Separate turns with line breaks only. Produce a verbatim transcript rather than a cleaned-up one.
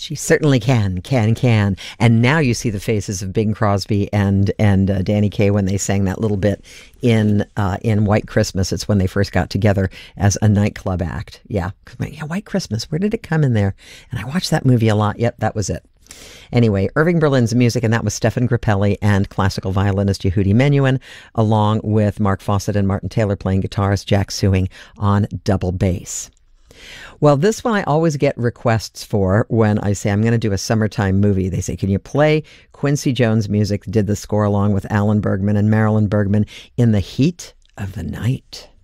She certainly can, can, can. And now you see the faces of Bing Crosby and and uh, Danny Kaye when they sang that little bit in uh, in White Christmas. It's when they first got together as a nightclub act. Yeah, yeah, White Christmas. Where did it come in there? And I watched that movie a lot. Yep, that was it. Anyway, Irving Berlin's music, and that was Stefan Grappelli and classical violinist Yehudi Menuhin, along with Mark Fawcett and Martin Taylor playing guitars, Jack Sewing on double bass. Well, this one I always get requests for when I say I'm going to do a summertime movie. They say, can you play Quincy Jones music? Did the score along with Alan Bergman and Marilyn Bergman in the heat of the night.